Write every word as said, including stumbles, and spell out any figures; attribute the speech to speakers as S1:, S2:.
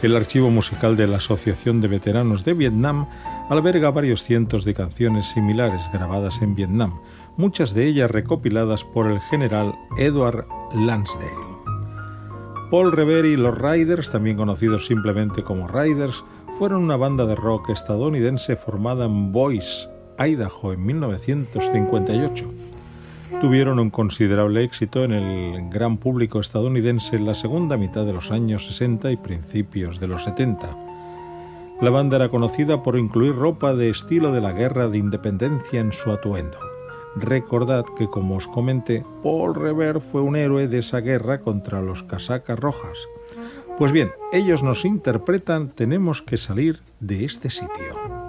S1: El archivo musical de la Asociación de Veteranos de Vietnam alberga varios cientos de canciones similares grabadas en Vietnam, muchas de ellas recopiladas por el general Edward Lansdale. Paul Revere y los Riders, también conocidos simplemente como Riders, fueron una banda de rock estadounidense formada en Boise, Idaho, en mil novecientos cincuenta y ocho. Tuvieron un considerable éxito en el gran público estadounidense en la segunda mitad de los años sesenta y principios de los setenta. La banda era conocida por incluir ropa de estilo de la Guerra de Independencia en su atuendo. Recordad que, como os comenté, Paul Revere fue un héroe de esa guerra contra los casacas rojas. Pues bien, ellos nos interpretan Tenemos que salir de este sitio.